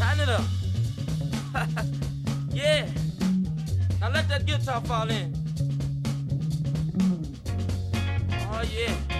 Tighten it up. Yeah. Now let that guitar fall in. Oh, yeah.